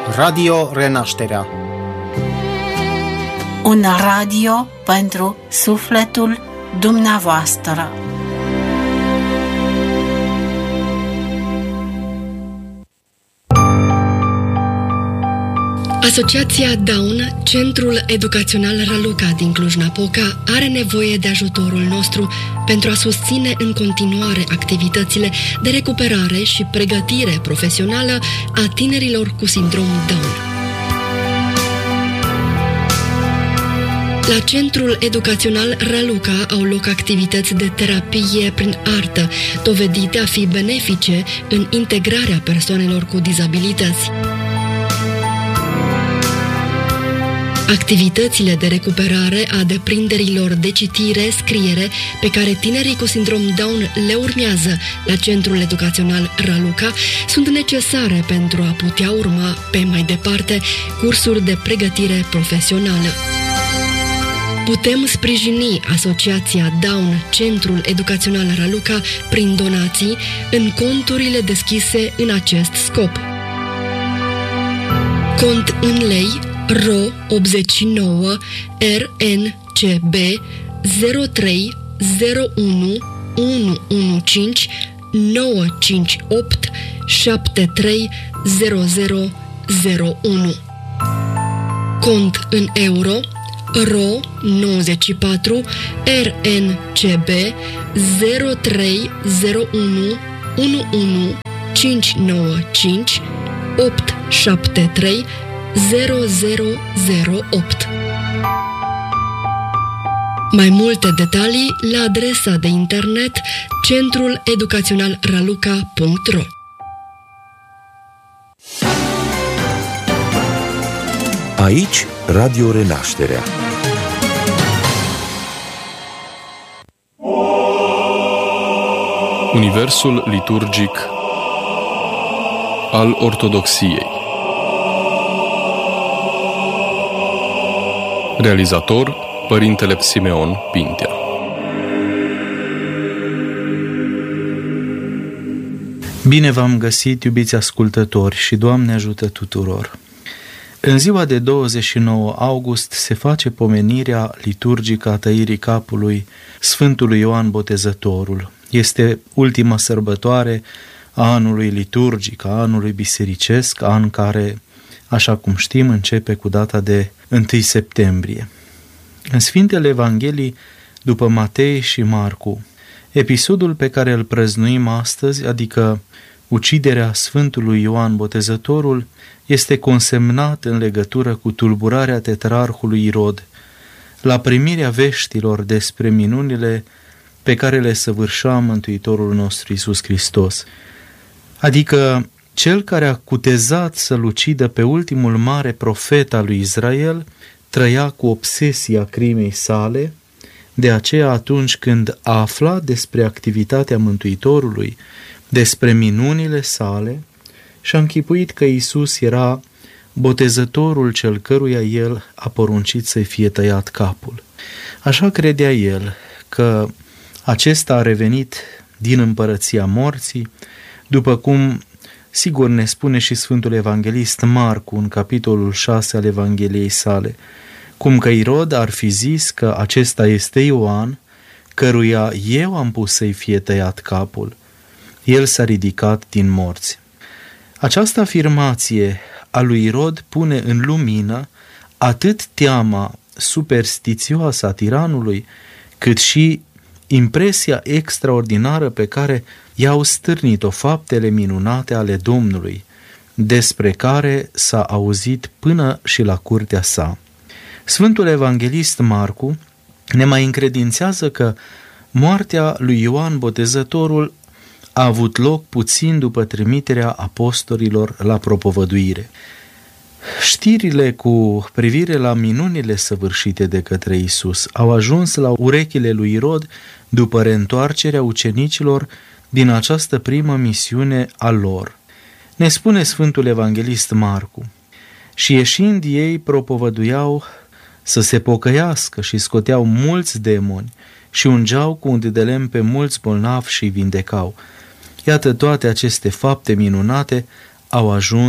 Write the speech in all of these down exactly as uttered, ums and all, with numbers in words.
Radio Renașterea. Un radio pentru sufletul dumneavoastră. Asociația Down, Centrul Educațional Raluca din Cluj-Napoca, are nevoie de ajutorul nostru pentru a susține în continuare activitățile de recuperare și pregătire profesională a tinerilor cu sindrom Down. La Centrul Educațional Raluca au loc activități de terapie prin artă, dovedite a fi benefice în integrarea persoanelor cu dizabilități. Activitățile de recuperare a deprinderilor de citire, scriere, pe care tinerii cu sindrom Down le urmează la Centrul Educațional Raluca, sunt necesare pentru a putea urma pe mai departe cursuri de pregătire profesională. Putem sprijini Asociația Down, Centrul Educațional Raluca, prin donații în conturile deschise în acest scop. Cont în lei R O optzeci și nouă R N C B zero trei zero unu unu unu cinci nouă cinci opt șapte trei zero zero zero unu. Cont în euro R O nouăzeci și patru R N C B zero trei zero unu unu unu cinci nouă cinci opt șapte trei zero zero zero opt. Mai multe detalii la adresa de internet centrul educațional raluca punct ro. Aici Radio Renașterea. Universul liturgic al Ortodoxiei. Realizator, Părintele Simeon Pintea. Bine v-am găsit, iubiți ascultători, și Doamne ajută tuturor! În ziua de douăzeci și nouă august se face pomenirea liturgică a tăirii capului Sfântului Ioan Botezătorul. Este ultima sărbătoare a anului liturgic, a anului bisericesc, an care, așa cum știm, începe cu data de întâi septembrie. În Sfintele Evanghelii, după Matei și Marcu, episodul pe care îl prăznuim astăzi, adică uciderea Sfântului Ioan Botezătorul, este consemnat în legătură cu tulburarea tetrarhului Irod la primirea veștilor despre minunile pe care le săvârșea Mântuitorul nostru Iisus Hristos. Adică cel care a cutezat să-l ucidă pe ultimul mare profet al lui Israel trăia cu obsesia crimei sale, de aceea atunci când a aflat despre activitatea Mântuitorului, despre minunile sale, și-a închipuit că Iisus era botezătorul cel căruia el a poruncit să-i fie tăiat capul. Așa credea el că acesta a revenit din împărăția morții, după cum sigur ne spune și Sfântul Evanghelist Marcu în capitolul șase al Evangheliei sale, cum că Irod ar fi zis că acesta este Ioan, căruia eu am pus să-i fie tăiat capul. El s-a ridicat din morți. Această afirmație a lui Irod pune în lumină atât teama superstițioasă a tiranului, cât și impresia extraordinară pe care i-au stârnit-o faptele minunate ale Domnului, despre care s-a auzit până și la curtea sa. Sfântul Evanghelist Marcu ne mai încredințează că moartea lui Ioan Botezătorul a avut loc puțin după trimiterea apostolilor la propovăduire. Știrile cu privire la minunile săvârșite de către Iisus au ajuns la urechile lui Irod după reîntoarcerea ucenicilor din această primă misiune a lor. Ne spune Sfântul Evanghelist Marcu: și ieșind ei propovăduiau să se pocăiască și scoteau mulți demoni și ungeau cu un de lemn pe mulți bolnavi și îi vindecau. Iată, toate aceste fapte minunate au ajuns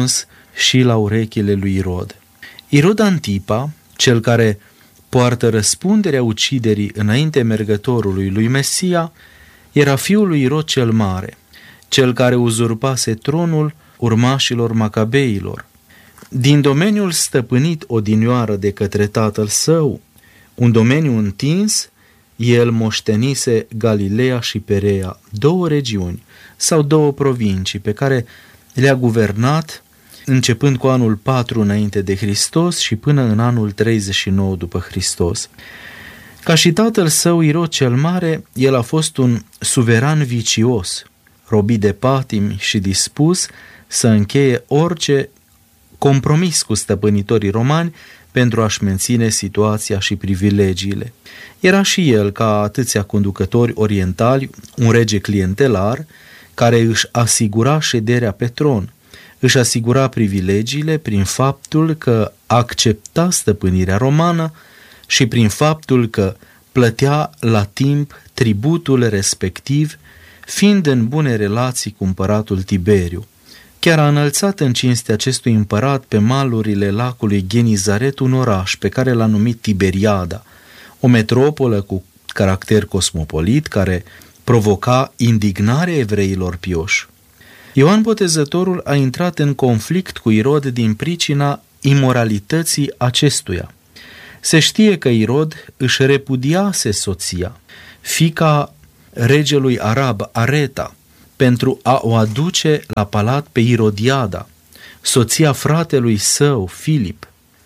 și la urechile lui Irod. Irod Antipa, cel care poartă răspunderea uciderii înainte mergătorului lui Mesia, era fiul lui Irod cel Mare, cel care uzurpase tronul urmașilor Macabeilor. Din domeniul stăpânit odinioară de către tatăl său, un domeniu întins, el moștenise Galileea și Perea, două regiuni sau două provincii pe care le-a guvernat începând cu anul patru înainte de Hristos și până în anul treizeci și nouă după Hristos. Ca și tatăl său Irod cel Mare, el a fost un suveran vicios, robit de patimi și dispus să încheie orice compromis cu stăpânitorii romani pentru a-și menține situația și privilegiile. Era și el, ca atâția conducători orientali, un rege clientelar care își asigura șederea pe tron, își asigura privilegiile prin faptul că accepta stăpânirea romană și prin faptul că plătea la timp tributul respectiv, fiind în bune relații cu împăratul Tiberiu. Chiar a înălțat în cinstea acestui împărat pe malurile lacului Genizaret un oraș pe care l-a numit Tiberiada, o metropolă cu caracter cosmopolit care provoca indignarea evreilor pioși. Ioan Botezătorul a intrat în conflict cu Irod din pricina imoralității acestuia. Se știe că Irod își repudiase soția, fiica regelui arab Areta, pentru a o aduce la palat pe Irodiada, soția fratelui său, Filip.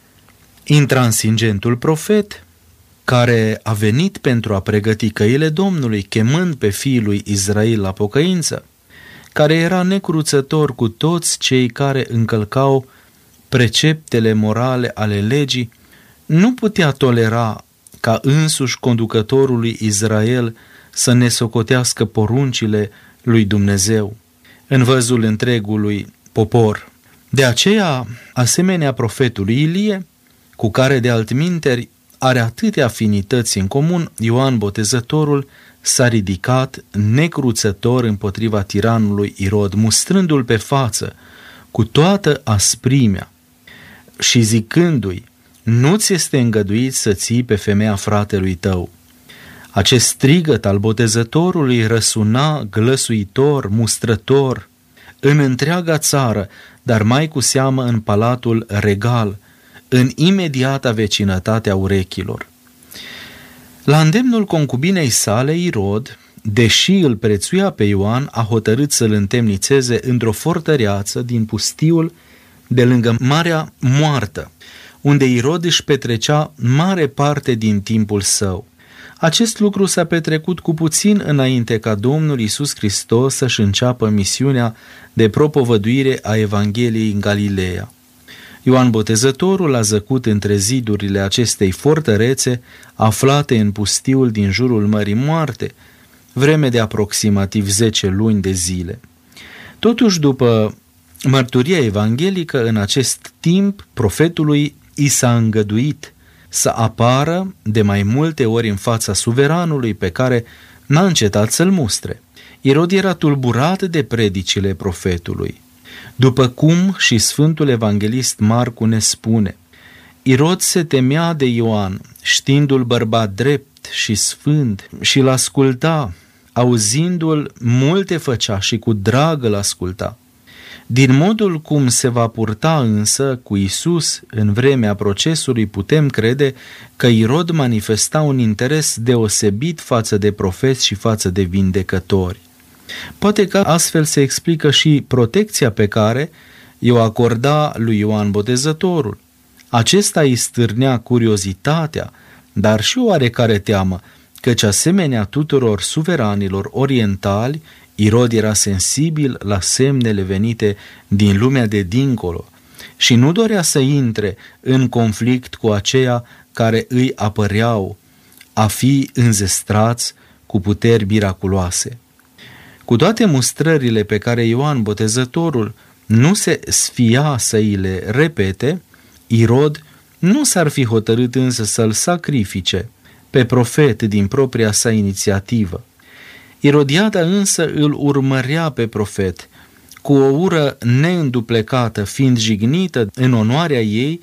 Intransigentul profet, care a venit pentru a pregăti căile Domnului, chemând pe fiul lui Israel la pocăință, care era necruțător cu toți cei care încălcau preceptele morale ale legii, nu putea tolera ca însuși conducătorul lui Israel să ne socotească poruncile lui Dumnezeu în văzul întregului popor. De aceea, asemenea profetului Ilie, cu care de altminteri are atâtea afinități în comun, Ioan Botezătorul s-a ridicat necruțător împotriva tiranului Irod, mustrându-l pe față cu toată asprimea și zicându-i: nu ți este îngăduit să ții pe femeia fratelui tău. Acest strigăt al Botezătorului răsuna glăsuitor, mustrător în întreaga țară, dar mai cu seamă în palatul regal, în imediata vecinătate a urechilor. La îndemnul concubinei sale, Irod, deși îl prețuia pe Ioan, a hotărât să-l întemnițeze într-o fortăreață din pustiul de lângă Marea Moartă, unde Irod își petrecea mare parte din timpul său. Acest lucru s-a petrecut cu puțin înainte ca Domnul Iisus Hristos să-și înceapă misiunea de propovăduire a Evangheliei în Galileea. Ioan Botezătorul a zăcut între zidurile acestei fortărețe, aflate în pustiul din jurul Mării Moarte, vreme de aproximativ zece luni de zile. Totuși, după mărturia evanghelică, în acest timp, profetului i s-a îngăduit să apară de mai multe ori în fața suveranului pe care n-a încetat să-l mustre. Irod era tulburat de predicile profetului. După cum și Sfântul Evanghelist Marcu ne spune, Irod se temea de Ioan, știindu-l bărbat drept și sfânt, și l-asculta, auzindu-l multe făcea și cu drag îl asculta. Din modul cum se va purta însă cu Iisus în vremea procesului, putem crede că Irod manifesta un interes deosebit față de profeți și față de vindecători. Poate că astfel se explică și protecția pe care i-o acorda lui Ioan Botezătorul. Acesta îi stârnea curiozitatea, dar și oarecare teamă, căci asemenea tuturor suveranilor orientali, Irod era sensibil la semnele venite din lumea de dincolo și nu dorea să intre în conflict cu aceia care îi apăreau a fi înzestrați cu puteri miraculoase. Cu toate mustrările pe care Ioan Botezătorul nu se sfia să îi le repete, Irod nu s-ar fi hotărât însă să-l sacrifice pe profet din propria sa inițiativă. Irodiada însă îl urmărea pe profet cu o ură neînduplecată, fiind jignită în onoarea ei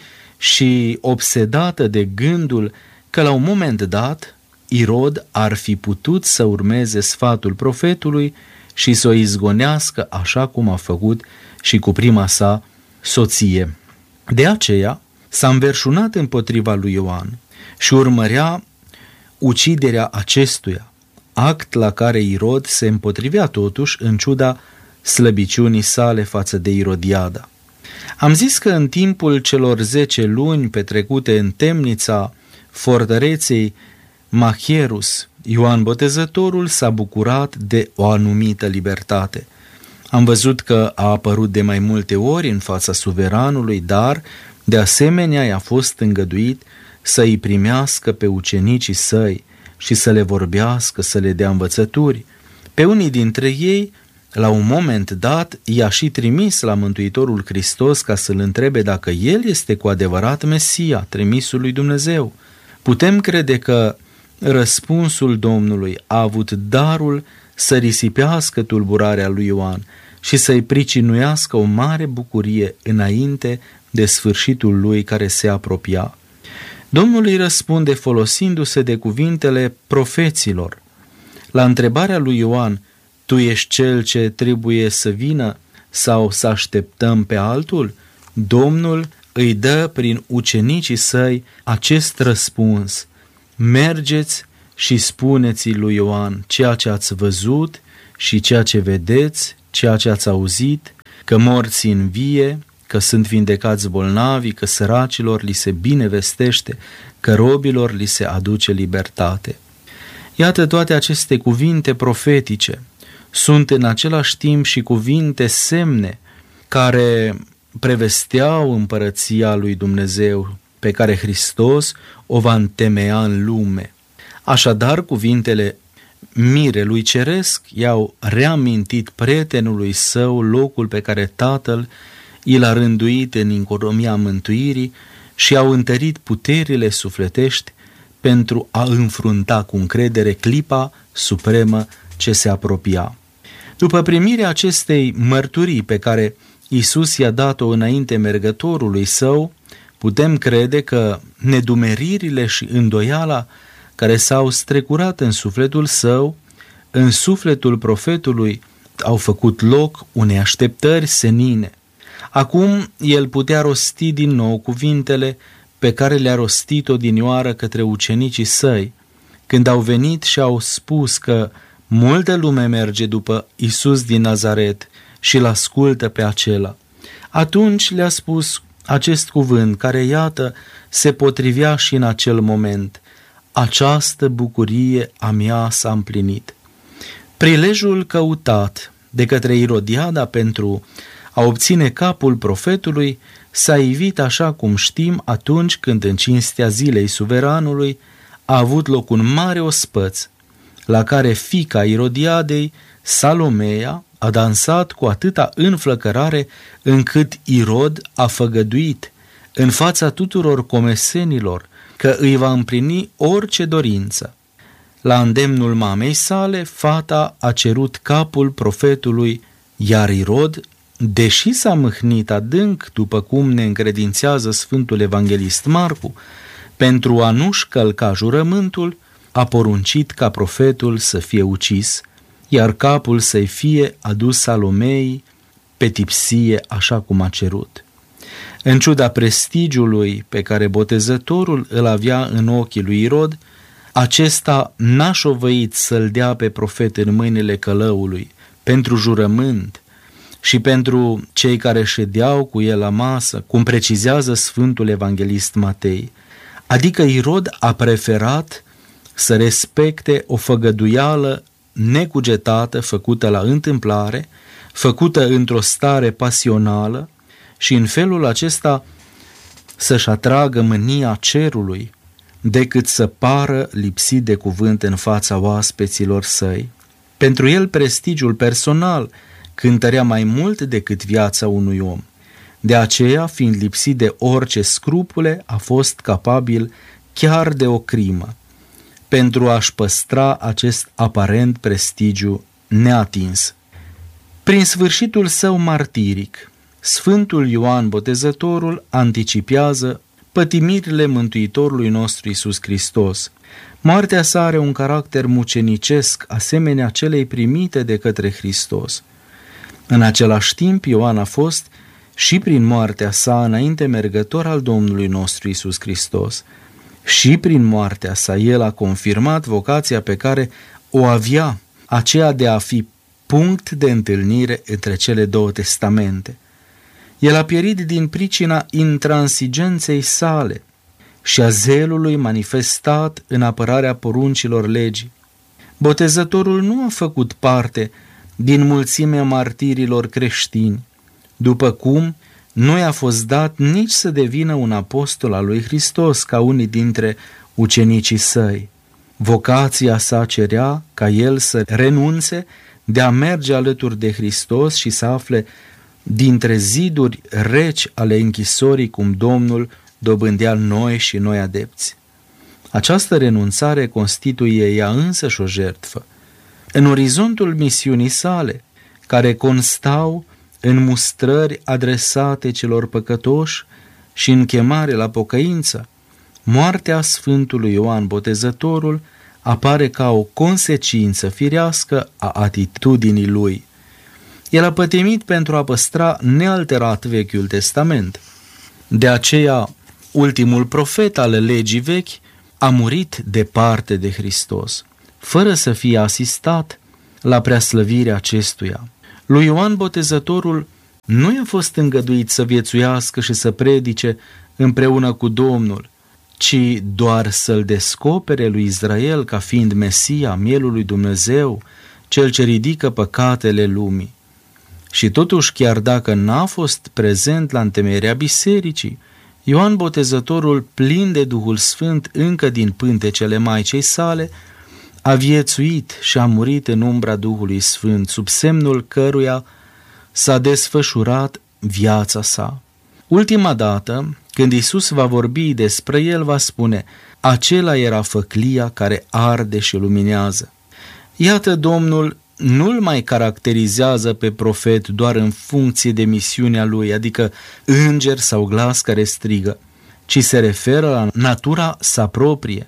și obsedată de gândul că la un moment dat Irod ar fi putut să urmeze sfatul profetului și să o izgonească așa cum a făcut și cu prima sa soție. De aceea s-a înverșunat împotriva lui Ioan și urmărea uciderea acestuia, act la care Irod se împotrivea totuși în ciuda slăbiciunii sale față de Irodiada. Am zis că în timpul celor zece luni petrecute în temnița fortăreței Machierus, Ioan Botezătorul s-a bucurat de o anumită libertate. Am văzut că a apărut de mai multe ori în fața suveranului, dar de asemenea i-a fost îngăduit să îi primească pe ucenicii săi și să le vorbească, să le dea învățături. Pe unii dintre ei, la un moment dat, i-a și trimis la Mântuitorul Hristos ca să-l întrebe dacă el este cu adevărat Mesia, trimisul lui Dumnezeu. Putem crede că răspunsul Domnului a avut darul să risipească tulburarea lui Ioan și să-i pricinuiască o mare bucurie înainte de sfârșitul lui care se apropia. Domnul îi răspunde folosindu-se de cuvintele profeților. La întrebarea lui Ioan, tu ești cel ce trebuie să vină sau să așteptăm pe altul? Domnul îi dă prin ucenicii săi acest răspuns: mergeți și spuneți lui Ioan ceea ce ați văzut și ceea ce vedeți, ceea ce ați auzit, că morții învie, că sunt vindecați bolnavii, că săracilor li se binevestește, că robilor li se aduce libertate. Iată, toate aceste cuvinte profetice sunt în același timp și cuvinte semne care prevesteau împărăția lui Dumnezeu pe care Hristos o va întemeia în lume. Așadar, cuvintele mirelui ceresc i-au reamintit prietenului său locul pe care Tatăl i l-a rânduit în economia mântuirii și au întărit puterile sufletești pentru a înfrunta cu încredere clipa supremă ce se apropia. După primirea acestei mărturii pe care Iisus i-a dat-o înainte mergătorului său, putem crede că nedumeririle și îndoiala care s-au strecurat în sufletul său, în sufletul profetului, au făcut loc unei așteptări senine. Acum el putea rosti din nou cuvintele pe care le-a rostit odinioară către ucenicii săi, când au venit și au spus că multă lume merge după Iisus din Nazaret și îl ascultă pe acela. Atunci le-a spus acest cuvânt care, iată, se potrivea și în acel moment: această bucurie a mea s-a împlinit. Prilejul căutat de către Irodiada pentru a obține capul profetului s-a ivit, așa cum știm, atunci când în cinstea zilei suveranului a avut loc un mare ospăț, la care fiica Irodiadei, Salomeia, a dansat cu atâta înflăcărare încât Irod a făgăduit în fața tuturor comesenilor că îi va împlini orice dorință. La îndemnul mamei sale, fata a cerut capul profetului, iar Irod, deși s-a mâhnit adânc, după cum ne încredințează Sfântul Evanghelist Marcu, pentru a nu-și călca jurământul, a poruncit ca profetul să fie ucis, iar capul să-i fie adus Salomei pe tipsie, așa cum a cerut. În ciuda prestigiului pe care botezătorul îl avea în ochii lui Irod, acesta n-a șovăit să-l dea pe profet în mâinile călăului pentru jurământ și pentru cei care ședeau cu el la masă, cum precizează Sfântul Evanghelist Matei. Adică Irod a preferat să respecte o făgăduială necugetată, făcută la întâmplare, făcută într-o stare pasională, și în felul acesta să-și atragă mânia cerului, decât să pară lipsit de cuvânt în fața oaspeților săi. Pentru el prestigiul personal cântărea mai mult decât viața unui om. De aceea, fiind lipsit de orice scrupule, a fost capabil chiar de o crimă, pentru a-și păstra acest aparent prestigiu neatins. Prin sfârșitul său martiric, Sfântul Ioan Botezătorul anticipează pătimirile Mântuitorului nostru Iisus Hristos. Moartea sa are un caracter mucenicesc, asemenea celei primite de către Hristos. În același timp, Ioan a fost și prin moartea sa înainte mergător al Domnului nostru Iisus Hristos. Și prin moartea sa el a confirmat vocația pe care o avea, aceea de a fi punct de întâlnire între cele două testamente. El a pierit din pricina intransigenței sale și a zelului manifestat în apărarea poruncilor legii. Botezătorul nu a făcut parte din mulțimea martirilor creștini, după cum nu i-a fost dat nici să devină un apostol al lui Hristos ca unii dintre ucenicii săi. Vocația sa cerea ca el să renunțe de a merge alături de Hristos și să afle dintre ziduri reci ale închisorii cum Domnul dobândea noi și noi adepți. Această renunțare constituie ea însăși o jertfă. În orizontul misiunii sale, care constau în mustrări adresate celor păcătoși și în chemare la pocăință, moartea Sfântului Ioan Botezătorul apare ca o consecință firească a atitudinii lui. El a pătimit pentru a păstra nealterat Vechiul Testament. De aceea, ultimul profet al legii vechi a murit departe de Hristos, fără să fie asistat la preaslăvirea acestuia. Lui Ioan Botezătorul nu i-a fost îngăduit să viețuiască și să predice împreună cu Domnul, ci doar să-l descopere lui Israel ca fiind Mesia, mielul lui Dumnezeu, cel ce ridică păcatele lumii. Și totuși, chiar dacă n-a fost prezent la întemeierea bisericii, Ioan Botezătorul, plin de Duhul Sfânt încă din pântecele Maicei sale, a viețuit și a murit în umbra Duhului Sfânt, sub semnul căruia s-a desfășurat viața sa. Ultima dată, când Iisus va vorbi despre el, va spune: acela era făclia care arde și luminează. Iată, Domnul nu-l mai caracterizează pe profet doar în funcție de misiunea lui, adică înger sau glas care strigă, ci se referă la natura sa proprie,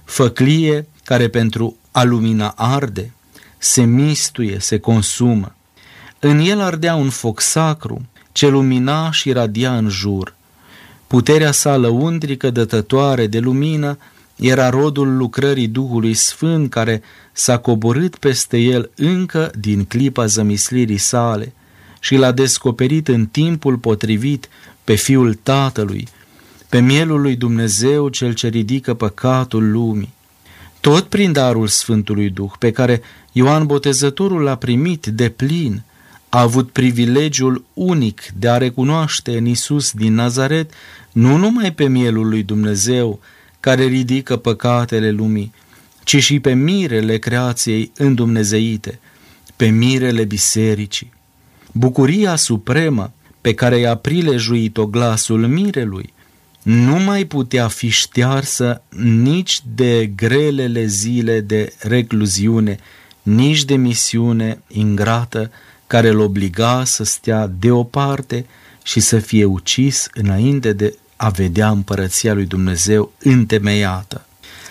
făclie care pentru a lumina arde, se mistuie, se consumă. În el ardea un foc sacru ce lumina și radia în jur. Puterea sa lăuntrică dătătoare de lumină era rodul lucrării Duhului Sfânt care s-a coborât peste el încă din clipa zămislirii sale și l-a descoperit în timpul potrivit pe Fiul Tatălui, pe mielul lui Dumnezeu cel ce ridică păcatul lumii. Tot prin darul Sfântului Duh, pe care Ioan Botezătorul l-a primit de plin, a avut privilegiul unic de a recunoaște în Iisus din Nazaret nu numai pe mielul lui Dumnezeu care ridică păcatele lumii, ci și pe mirele creației îndumnezeite, pe mirele bisericii. Bucuria supremă pe care i-a prilejuit-o glasul mirelui nu mai putea fi ștearsă nici de grelele zile de recluziune, nici de misiune ingrată care îl obliga să stea deoparte și să fie ucis înainte de a vedea împărăția lui Dumnezeu întemeiată.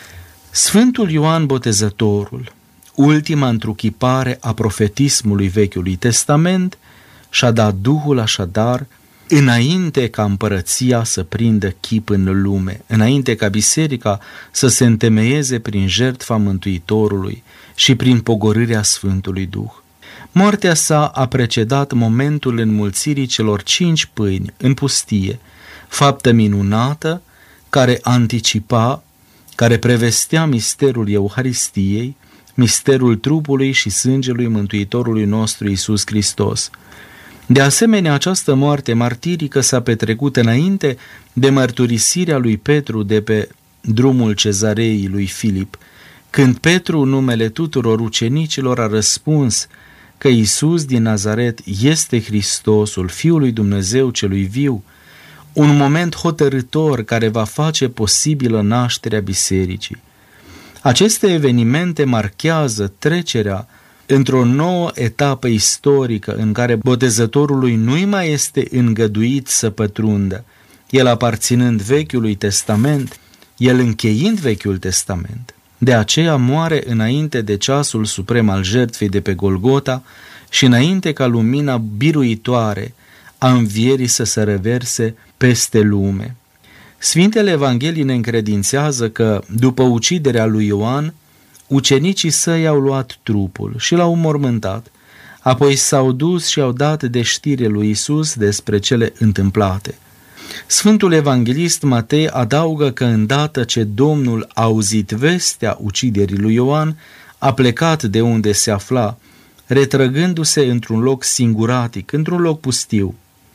Sfântul Ioan Botezătorul, ultima întruchipare a profetismului Vechiului Testament, și-a dat Duhul așadar înainte ca împărăția să prindă chip în lume, înainte ca biserica să se întemeieze prin jertfa Mântuitorului și prin pogorârea Sfântului Duh. Moartea sa a precedat momentul înmulțirii celor cinci pâini în pustie, faptă minunată care anticipa, care prevestea misterul Euharistiei, misterul trupului și sângelui Mântuitorului nostru Iisus Hristos. De asemenea, această moarte martirică s-a petrecut înainte de mărturisirea lui Petru de pe drumul cezarei lui Filip, când Petru, în numele tuturor ucenicilor, a răspuns că Iisus din Nazaret este Hristosul, Fiul lui Dumnezeu celui viu, un moment hotărâtor care va face posibilă nașterea bisericii. Aceste evenimente marchează trecerea într-o nouă etapă istorică în care botezătorului nu-i mai este îngăduit să pătrundă, el aparținând Vechiului Testament, el încheind Vechiul Testament. De aceea moare înainte de ceasul suprem al jertfei de pe Golgota și înainte ca lumina biruitoare a învierii să se reverse peste lume. Sfintele Evanghelii ne încredințează că, după uciderea lui Ioan, ucenicii săi au luat trupul și l-au mormântat, apoi s-au dus și au dat de știre lui Isus despre cele întâmplate. Sfântul Evanghelist Matei adaugă că îndată ce Domnul a auzit vestea uciderii lui Ioan, a plecat de unde se afla, retrăgându-se într-un loc singuratic, într-un loc pustiu.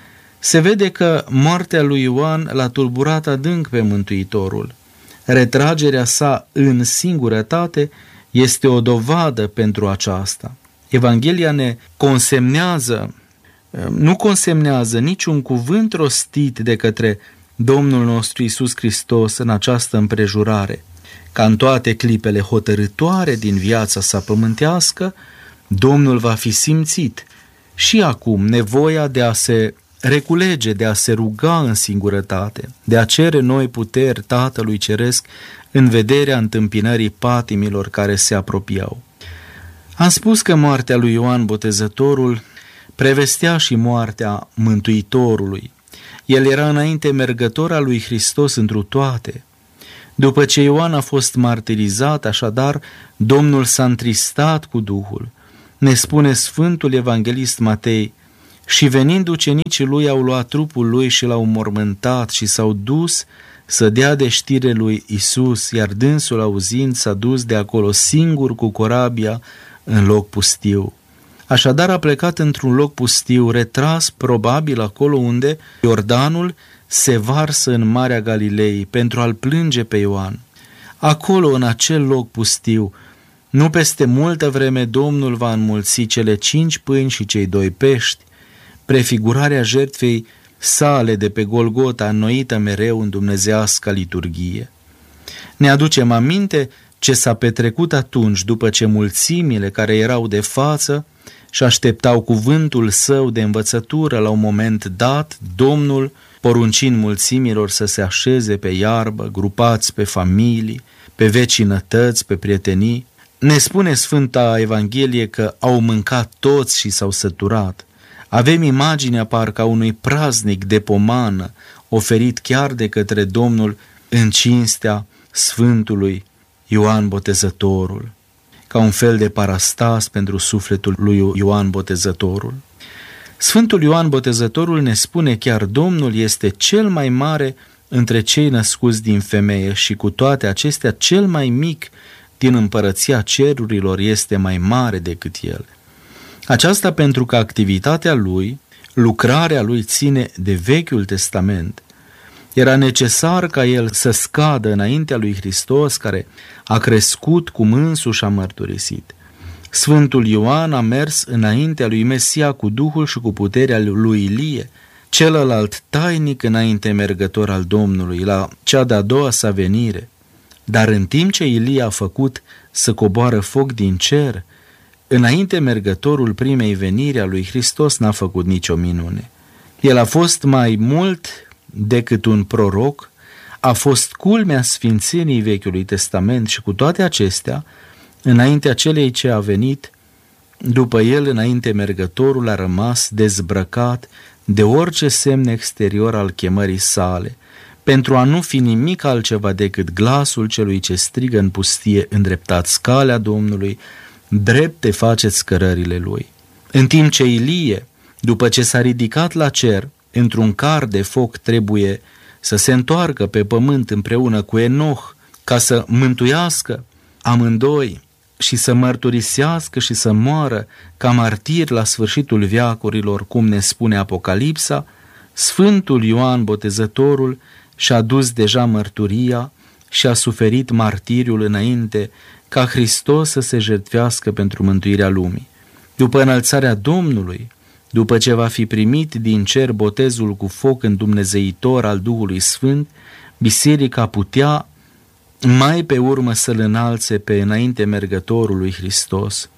Se vede că moartea lui Ioan l-a tulburat adânc pe Mântuitorul. Retragerea sa în singurătate este o dovadă pentru aceasta. Evanghelia ne consemnează, nu consemnează niciun cuvânt rostit de către Domnul nostru Iisus Hristos în această împrejurare. Ca în toate clipele hotărâtoare din viața sa pământească, Domnul va fi simțit și acum nevoia de a se reculege, de a se ruga în singurătate, de a cere noi puteri Tatălui Ceresc în vederea întâmpinării patimilor care se apropiau. Am spus că moartea lui Ioan Botezătorul prevestea și moartea Mântuitorului. El era înainte mergător al lui Hristos întru toate. După ce Ioan a fost martirizat, așadar, Domnul s-a întristat cu Duhul. Ne spune Sfântul Evanghelist Matei: și venind ucenicii lui au luat trupul lui și l-au mormântat și s-au dus să dea de știre lui Isus, iar dânsul auzind s-a dus de acolo singur cu corabia în loc pustiu. Așadar a plecat într-un loc pustiu, retras probabil acolo unde Iordanul se varsă în Marea Galilei, pentru a-l plânge pe Ioan. Acolo, în acel loc pustiu, nu peste multă vreme Domnul va înmulți cele cinci pâini și cei doi pești, prefigurarea jertfei sale de pe Golgota, înnoită mereu în dumnezeiasca liturghie. Ne aducem aminte ce s-a petrecut atunci, după ce mulțimile care erau de față și așteptau cuvântul său de învățătură, la un moment dat, Domnul, poruncind mulțimilor să se așeze pe iarbă, grupați pe familii, pe vecinătăți, pe prietenii, ne spune Sfânta Evanghelie că au mâncat toți și s-au săturat. Avem imaginea parcă a unui praznic de pomană oferit chiar de către Domnul în cinstea Sfântului Ioan Botezătorul, ca un fel de parastas pentru sufletul lui Ioan Botezătorul. Sfântul Ioan Botezătorul ne spune: chiar Domnul este cel mai mare între cei născuți din femeie și cu toate acestea cel mai mic din împărăția cerurilor este mai mare decât el. Aceasta pentru că activitatea lui, lucrarea lui ține de Vechiul Testament. Era necesar ca el să scadă înaintea lui Hristos, care a crescut cum însuși a mărturisit. Sfântul Ioan a mers înaintea lui Mesia cu Duhul și cu puterea lui Ilie, celălalt tainic înainte mergător al Domnului, la cea de-a doua sa venire. Dar în timp ce Ilie a făcut să coboară foc din cer, înainte mergătorul primei veniri a lui Hristos n-a făcut nicio minune. El a fost mai mult decât un proroc, a fost culmea sfințenii Vechiului Testament și cu toate acestea, înaintea celei ce a venit, după el, înainte mergătorul a rămas dezbrăcat de orice semn exterior al chemării sale, pentru a nu fi nimic altceva decât glasul celui ce strigă în pustie: îndreptați calea Domnului, drepte faceți cărările lui. În timp ce Ilie, după ce s-a ridicat la cer, într-un car de foc trebuie să se întoarcă pe pământ împreună cu Enoch, ca să mântuiască amândoi și să mărturisească și să moară ca martir la sfârșitul veacurilor, cum ne spune Apocalipsa, Sfântul Ioan Botezătorul și-a dus deja mărturia și a suferit martiriul înainte ca Hristos să se jertfească pentru mântuirea lumii. După înălțarea Domnului, după ce va fi primit din cer botezul cu foc îndumnezeitor al Duhului Sfânt, biserica putea mai pe urmă să-L înalțe pe înainte mergătorul lui Hristos.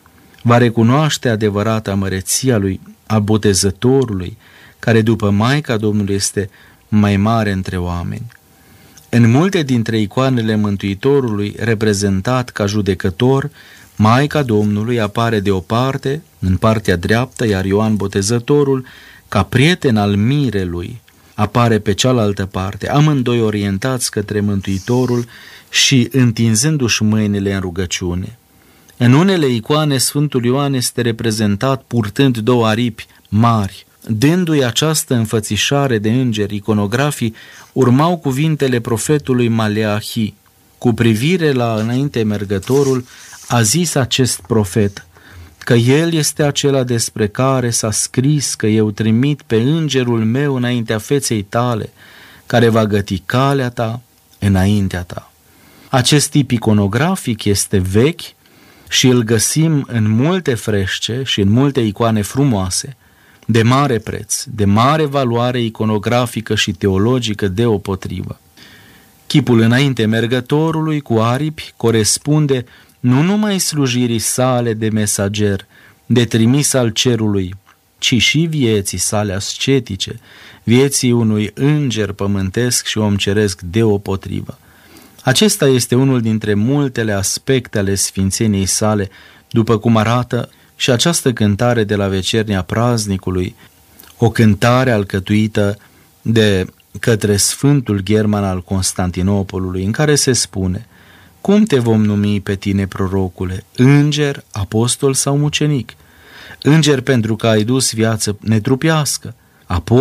Va recunoaște adevărata măreția lui, a botezătorului, care după Maica Domnului este mai mare între oameni. În multe dintre icoanele Mântuitorului, reprezentat ca judecător, Maica Domnului apare de o parte, în partea dreaptă, iar Ioan Botezătorul, ca prieten al mirelui, apare pe cealaltă parte, amândoi orientați către Mântuitorul și întinzându-și mâinile în rugăciune. În unele icoane, Sfântul Ioan este reprezentat purtând două aripi mari. Dându-i această înfățișare de îngeri, iconografii urmau cuvintele profetului Maleahi. Cu privire la înainte mergătorul, a zis acest profet că el este acela despre care s-a scris că eu trimit pe îngerul meu înaintea feței tale, care va găti calea ta înaintea ta. Acest tip iconografic este vechi și îl găsim în multe frește și în multe icoane frumoase, de mare preț, de mare valoare iconografică și teologică deopotrivă. Chipul înainte mergătorului cu aripi corespunde nu numai slujirii sale de mesager, de trimis al cerului, ci și vieții sale ascetice, vieții unui înger pământesc și om ceresc deopotrivă. Acesta este unul dintre multele aspecte ale sfințeniei sale, după cum arată și această cântare de la vecernia praznicului, o cântare alcătuită de către Sfântul Gherman al Constantinopolului, în care se spune: cum te vom numi pe tine, prorocule, înger, apostol sau mucenic? Înger pentru că ai dus viață netrupească, apostol